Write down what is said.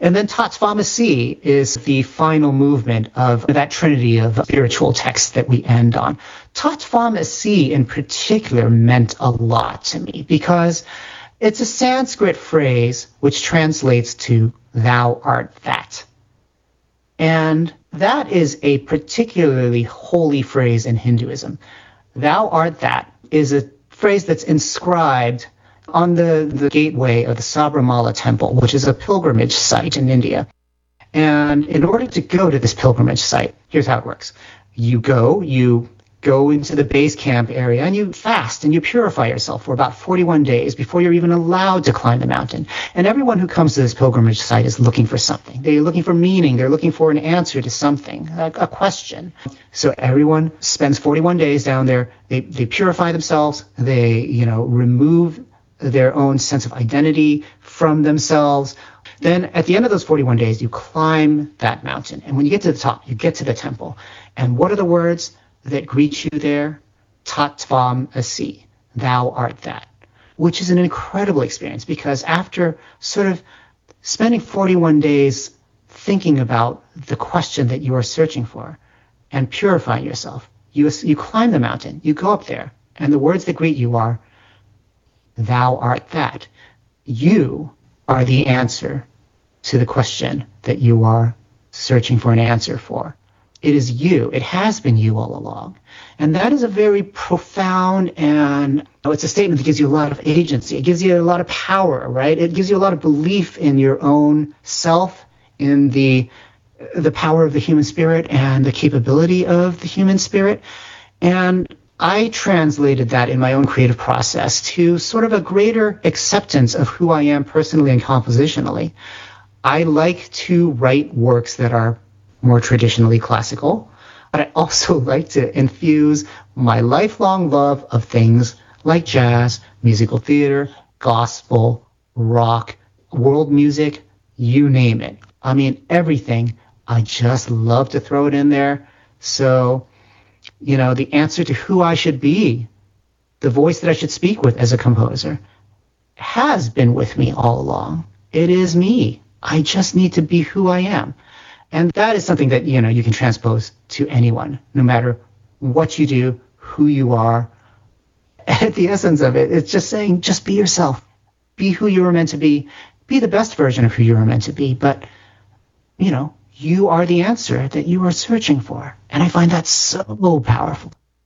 And then Tatvamasi is the final movement of that trinity of spiritual texts that we end on. Tatvamasi in particular meant a lot to me because it's a Sanskrit phrase which translates to "thou art that." And that is a particularly holy phrase in Hinduism. "Thou art that" is a phrase that's inscribed on the gateway of the Sabrimala temple, which is a pilgrimage site in India. And in order to go to this pilgrimage site, here's how it works. You go into the base camp area and you fast and you purify yourself for about 41 days before you're even allowed to climb the mountain. And everyone who comes to this pilgrimage site is looking for something. They're looking for meaning. They're looking for an answer to something, a question. So everyone spends 41 days down there. They purify themselves. They, remove their own sense of identity from themselves. Then at the end of those 41 days, you climb that mountain. And when you get to the top, you get to the temple. And what are the words that greet you there? Tatvamasi, thou art that, which is an incredible experience because after sort of spending 41 days thinking about the question that you are searching for and purifying yourself, you climb the mountain, you go up there, and the words that greet you are, thou art that. You are the answer to the question that you are searching for an answer for. It is you. It has been you all along. And that is a very profound and it's a statement that gives you a lot of agency. It gives you a lot of power, right? It gives you a lot of belief in your own self, in the power of the human spirit and the capability of the human spirit. And I translated that in my own creative process to sort of a greater acceptance of who I am personally and compositionally. I like to write works that are more traditionally classical, but I also like to infuse my lifelong love of things like jazz, musical theater, gospel, rock, world music, you name it. I mean, everything. I just love to throw it in there. So, the answer to who I should be, the voice that I should speak with as a composer, has been with me all along. It is me. I just need to be who I am. And that is something that, you can transpose to anyone, no matter what you do, who you are. At the essence of it, it's just saying, just be yourself. Be who you were meant to be. Be the best version of who you were meant to be. But, you are the answer that you are searching for. And I find that so powerful.